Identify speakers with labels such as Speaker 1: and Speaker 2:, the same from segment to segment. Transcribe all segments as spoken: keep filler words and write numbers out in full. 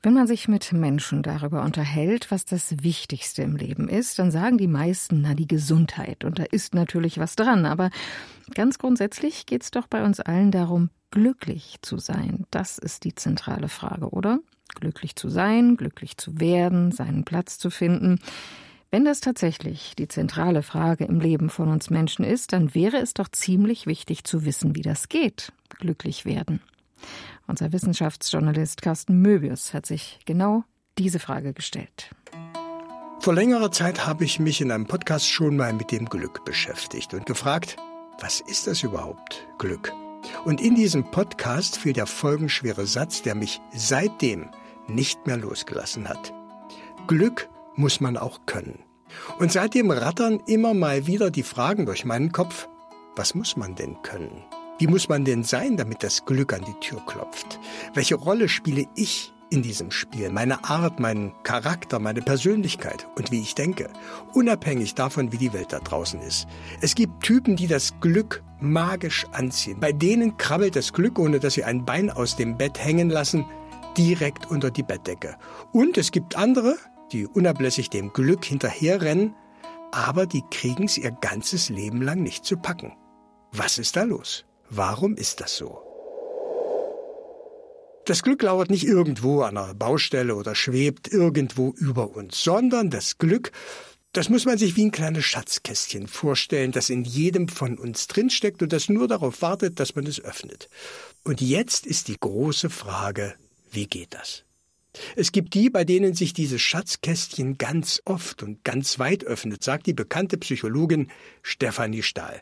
Speaker 1: Wenn man sich mit Menschen darüber unterhält, was das Wichtigste im Leben ist, dann sagen die meisten, na, die Gesundheit. Und da ist natürlich was dran. Aber ganz grundsätzlich geht es doch bei uns allen darum, glücklich zu sein. Das ist die zentrale Frage, oder? Glücklich zu sein, glücklich zu werden, seinen Platz zu finden. Wenn das tatsächlich die zentrale Frage im Leben von uns Menschen ist, dann wäre es doch ziemlich wichtig zu wissen, wie das geht, glücklich werden. Unser Wissenschaftsjournalist Carsten Möbius hat sich genau diese Frage gestellt.
Speaker 2: Vor längerer Zeit habe ich mich in einem Podcast schon mal mit dem Glück beschäftigt und gefragt, was ist das überhaupt, Glück? Und in diesem Podcast fiel der folgenschwere Satz, der mich seitdem nicht mehr losgelassen hat. Glück muss man auch können. Und seitdem rattern immer mal wieder die Fragen durch meinen Kopf, was muss man denn können? Wie muss man denn sein, damit das Glück an die Tür klopft? Welche Rolle spiele ich in diesem Spiel? Meine Art, meinen Charakter, meine Persönlichkeit und wie ich denke. Unabhängig davon, wie die Welt da draußen ist. Es gibt Typen, die das Glück magisch anziehen. Bei denen krabbelt das Glück, ohne dass sie ein Bein aus dem Bett hängen lassen, direkt unter die Bettdecke. Und es gibt andere, die unablässig dem Glück hinterherrennen, aber die kriegen es ihr ganzes Leben lang nicht zu packen. Was ist da los? Warum ist das so? Das Glück lauert nicht irgendwo an einer Baustelle oder schwebt irgendwo über uns, sondern das Glück, das muss man sich wie ein kleines Schatzkästchen vorstellen, das in jedem von uns drinsteckt und das nur darauf wartet, dass man es öffnet. Und jetzt ist die große Frage, wie geht das? Es gibt die, bei denen sich dieses Schatzkästchen ganz oft und ganz weit öffnet, sagt die bekannte Psychologin Stefanie Stahl.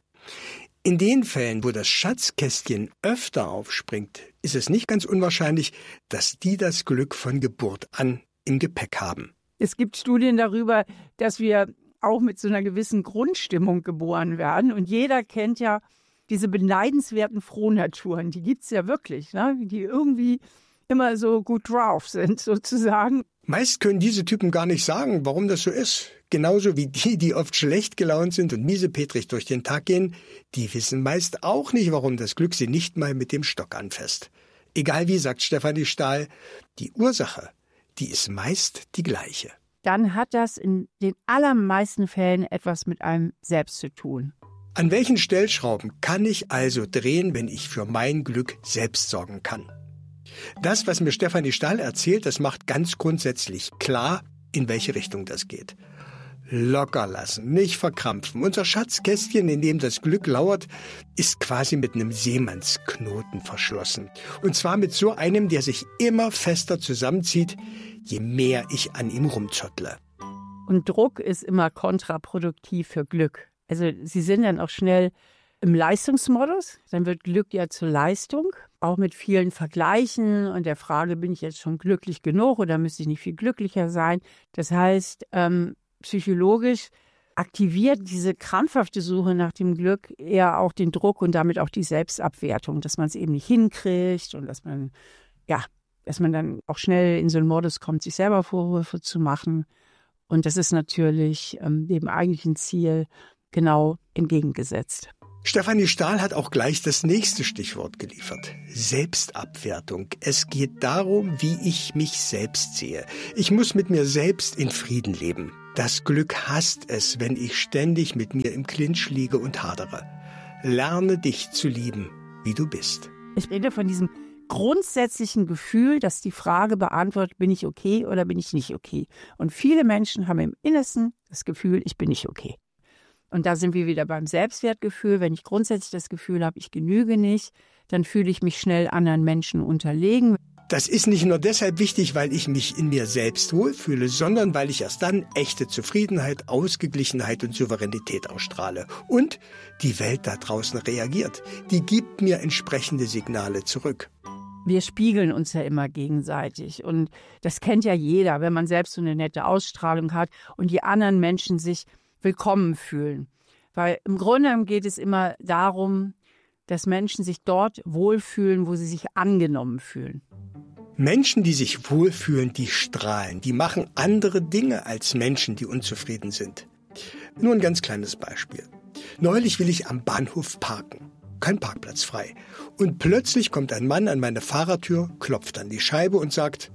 Speaker 2: In den Fällen, wo das Schatzkästchen öfter aufspringt, ist es nicht ganz unwahrscheinlich, dass die das Glück von Geburt an im Gepäck haben.
Speaker 3: Es gibt Studien darüber, dass wir auch mit so einer gewissen Grundstimmung geboren werden. Und jeder kennt ja diese beneidenswerten Frohnaturen, die gibt's ja wirklich, ne? Die irgendwie immer so gut drauf sind, sozusagen.
Speaker 2: Meist können diese Typen gar nicht sagen, warum das so ist. Genauso wie die, die oft schlecht gelaunt sind und miesepetrig durch den Tag gehen, die wissen meist auch nicht, warum das Glück sie nicht mal mit dem Stock anfasst. Egal wie, sagt Stefanie Stahl, die Ursache, die ist meist die gleiche.
Speaker 3: Dann hat das in den allermeisten Fällen etwas mit einem selbst zu tun.
Speaker 2: An welchen Stellschrauben kann ich also drehen, wenn ich für mein Glück selbst sorgen kann? Das, was mir Stefanie Stahl erzählt, das macht ganz grundsätzlich klar, in welche Richtung das geht. Locker lassen, nicht verkrampfen. Unser Schatzkästchen, in dem das Glück lauert, ist quasi mit einem Seemannsknoten verschlossen. Und zwar mit so einem, der sich immer fester zusammenzieht, je mehr ich an ihm rumzottle.
Speaker 3: Und Druck ist immer kontraproduktiv für Glück. Also Sie sind dann auch schnell im Leistungsmodus. Dann wird Glück ja zur Leistung, auch mit vielen Vergleichen und der Frage, bin ich jetzt schon glücklich genug oder müsste ich nicht viel glücklicher sein? Das heißt, ähm, psychologisch aktiviert diese krampfhafte Suche nach dem Glück eher auch den Druck und damit auch die Selbstabwertung, dass man es eben nicht hinkriegt und dass man, ja, dass man dann auch schnell in so einen Modus kommt, sich selber Vorwürfe zu machen. Und das ist natürlich ähm, dem eigentlichen Ziel genau entgegengesetzt.
Speaker 2: Stefanie Stahl hat auch gleich das nächste Stichwort geliefert. Selbstabwertung. Es geht darum, wie ich mich selbst sehe. Ich muss mit mir selbst in Frieden leben. Das Glück hasst es, wenn ich ständig mit mir im Clinch liege und hadere. Lerne dich zu lieben, wie du bist.
Speaker 3: Ich rede von diesem grundsätzlichen Gefühl, dass die Frage beantwortet, bin ich okay oder bin ich nicht okay? Und viele Menschen haben im Innersten das Gefühl, ich bin nicht okay. Und da sind wir wieder beim Selbstwertgefühl. Wenn ich grundsätzlich das Gefühl habe, ich genüge nicht, dann fühle ich mich schnell anderen Menschen unterlegen.
Speaker 2: Das ist nicht nur deshalb wichtig, weil ich mich in mir selbst wohlfühle, sondern weil ich erst dann echte Zufriedenheit, Ausgeglichenheit und Souveränität ausstrahle. Und die Welt da draußen reagiert. Die gibt mir entsprechende Signale zurück.
Speaker 3: Wir spiegeln uns ja immer gegenseitig. Und das kennt ja jeder, wenn man selbst so eine nette Ausstrahlung hat und die anderen Menschen sich willkommen fühlen. Weil im Grunde geht es immer darum, dass Menschen sich dort wohlfühlen, wo sie sich angenommen fühlen.
Speaker 2: Menschen, die sich wohlfühlen, die strahlen. Die machen andere Dinge als Menschen, die unzufrieden sind. Nur ein ganz kleines Beispiel. Neulich will ich am Bahnhof parken. Kein Parkplatz frei. Und plötzlich kommt ein Mann an meine Fahrertür, klopft an die Scheibe und sagt,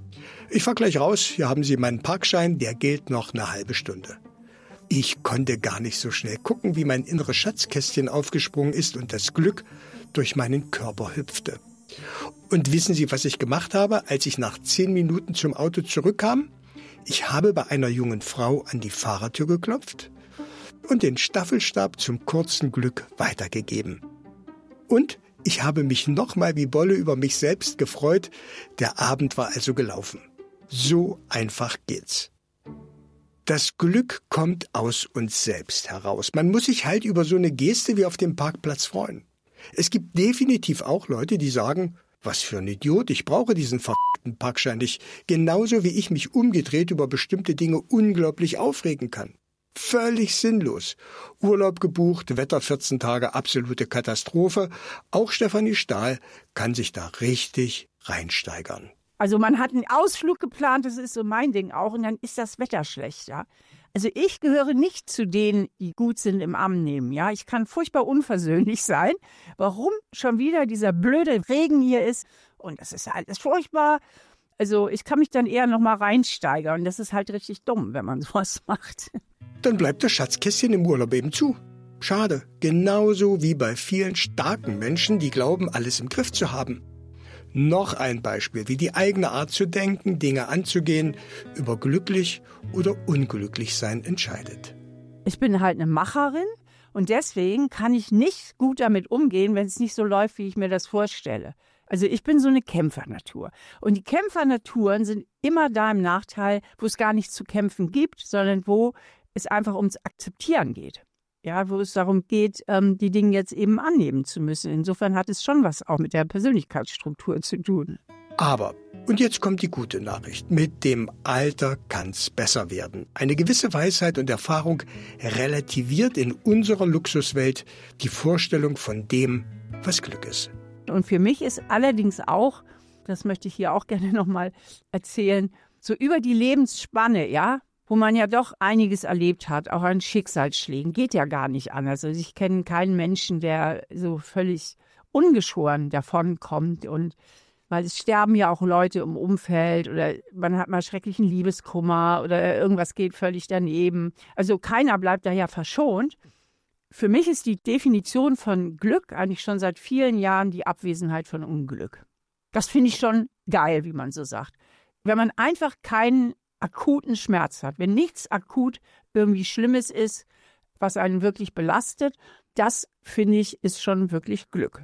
Speaker 2: Ich fahr gleich raus, hier haben Sie meinen Parkschein, der gilt noch eine halbe Stunde. Ich konnte gar nicht so schnell gucken, wie mein inneres Schatzkästchen aufgesprungen ist und das Glück durch meinen Körper hüpfte. Und wissen Sie, was ich gemacht habe, als ich nach zehn Minuten zum Auto zurückkam? Ich habe bei einer jungen Frau an die Fahrertür geklopft und den Staffelstab zum kurzen Glück weitergegeben. Und ich habe mich nochmal wie Bolle über mich selbst gefreut. Der Abend war also gelaufen. So einfach geht's. Das Glück kommt aus uns selbst heraus. Man muss sich halt über so eine Geste wie auf dem Parkplatz freuen. Es gibt definitiv auch Leute, die sagen, was für ein Idiot, ich brauche diesen verdammten Parkschein nicht. Genauso wie ich mich umgedreht über bestimmte Dinge unglaublich aufregen kann. Völlig sinnlos. Urlaub gebucht, Wetter vierzehn Tage, absolute Katastrophe. Auch Stefanie Stahl kann sich da richtig reinsteigern.
Speaker 3: Also man hat einen Ausflug geplant, das ist so mein Ding auch, und dann ist das Wetter schlecht, ja. Also ich gehöre nicht zu denen, die gut sind im Arm nehmen, ja. Ich kann furchtbar unversöhnlich sein, warum schon wieder dieser blöde Regen hier ist und das ist alles furchtbar. Also ich kann mich dann eher noch mal reinsteigern und das ist halt richtig dumm, wenn man sowas macht.
Speaker 2: Dann bleibt das Schatzkästchen im Urlaub eben zu. Schade, genauso wie bei vielen starken Menschen, die glauben, alles im Griff zu haben. Noch ein Beispiel, wie die eigene Art zu denken, Dinge anzugehen, über glücklich oder unglücklich sein entscheidet.
Speaker 3: Ich bin halt eine Macherin und deswegen kann ich nicht gut damit umgehen, wenn es nicht so läuft, wie ich mir das vorstelle. Also ich bin so eine Kämpfernatur. Und die Kämpfernaturen sind immer da im Nachteil, wo es gar nichts zu kämpfen gibt, sondern wo es einfach ums Akzeptieren geht. Ja, wo es darum geht, ähm, die Dinge jetzt eben annehmen zu müssen. Insofern hat es schon was auch mit der Persönlichkeitsstruktur zu tun.
Speaker 2: Aber, und jetzt kommt die gute Nachricht, mit dem Alter kann's besser werden. Eine gewisse Weisheit und Erfahrung relativiert in unserer Luxuswelt die Vorstellung von dem, was Glück ist.
Speaker 3: Und für mich ist allerdings auch, das möchte ich hier auch gerne nochmal erzählen, so über die Lebensspanne, ja, wo man ja doch einiges erlebt hat, auch an Schicksalsschlägen, geht ja gar nicht anders. Also ich kenne keinen Menschen, der so völlig ungeschoren davonkommt. Und weil es sterben ja auch Leute im Umfeld oder man hat mal schrecklichen Liebeskummer oder irgendwas geht völlig daneben. Also keiner bleibt da ja verschont. Für mich ist die Definition von Glück eigentlich schon seit vielen Jahren die Abwesenheit von Unglück. Das finde ich schon geil, wie man so sagt. Wenn man einfach keinen akuten Schmerz hat, wenn nichts akut irgendwie Schlimmes ist, was einen wirklich belastet, das, finde ich, ist schon wirklich Glück.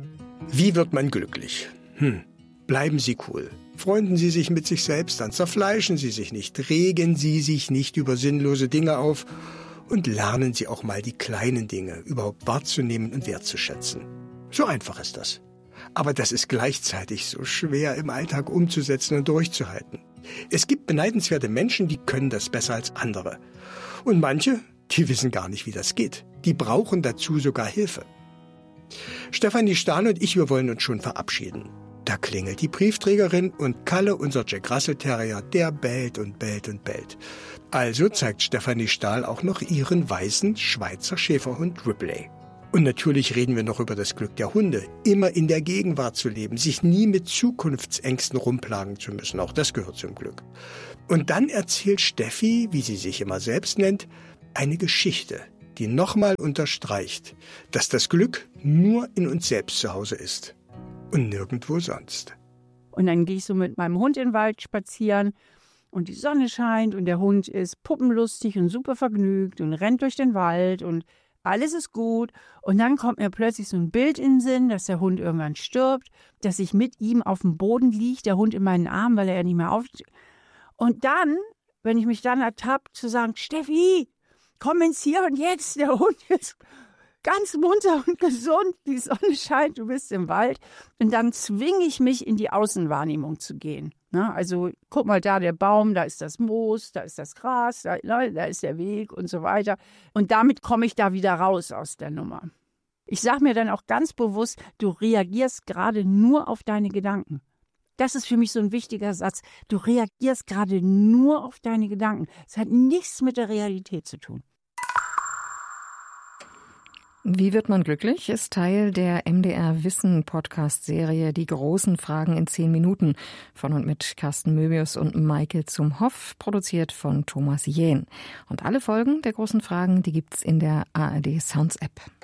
Speaker 2: Wie wird man glücklich? Hm. Bleiben Sie cool. Freunden Sie sich mit sich selbst an, zerfleischen Sie sich nicht, regen Sie sich nicht über sinnlose Dinge auf und lernen Sie auch mal die kleinen Dinge überhaupt wahrzunehmen und wertzuschätzen. So einfach ist das. Aber das ist gleichzeitig so schwer im Alltag umzusetzen und durchzuhalten. Es gibt beneidenswerte Menschen, die können das besser als andere. Und manche, die wissen gar nicht, wie das geht. Die brauchen dazu sogar Hilfe. Stefanie Stahl und ich, wir wollen uns schon verabschieden. Da klingelt die Briefträgerin und Kalle, unser Jack Russell Terrier, der bellt und bellt und bellt. Also zeigt Stefanie Stahl auch noch ihren weißen Schweizer Schäferhund Ripley. Und natürlich reden wir noch über das Glück der Hunde, immer in der Gegenwart zu leben, sich nie mit Zukunftsängsten rumplagen zu müssen. Auch das gehört zum Glück. Und dann erzählt Steffi, wie sie sich immer selbst nennt, eine Geschichte, die nochmal unterstreicht, dass das Glück nur in uns selbst zu Hause ist und nirgendwo sonst.
Speaker 3: Und dann gehe ich so mit meinem Hund in den Wald spazieren und die Sonne scheint und der Hund ist puppenlustig und super vergnügt und rennt durch den Wald und alles ist gut. Und dann kommt mir plötzlich so ein Bild in den Sinn, dass der Hund irgendwann stirbt, dass ich mit ihm auf dem Boden liege, der Hund in meinen Armen, weil er ja nicht mehr aufsteht. Und dann, wenn ich mich dann ertappe, zu sagen, Steffi, komm ins Hier und Jetzt, der Hund ist ganz munter und gesund, die Sonne scheint, du bist im Wald. Und dann zwinge ich mich, in die Außenwahrnehmung zu gehen. Ne? Also guck mal, da der Baum, da ist das Moos, da ist das Gras, da, da ist der Weg und so weiter. Und damit komme ich da wieder raus aus der Nummer. Ich sage mir dann auch ganz bewusst, du reagierst gerade nur auf deine Gedanken. Das ist für mich so ein wichtiger Satz. Du reagierst gerade nur auf deine Gedanken. Es hat nichts mit der Realität zu tun.
Speaker 1: Wie wird man glücklich? Ist Teil der M D R Wissen Podcast-Serie Die großen Fragen in zehn Minuten von und mit Carsten Möbius und Maike Zumhoff, produziert von Thomas Jähn. Und alle Folgen der großen Fragen, die gibt's in der A R D Sounds App.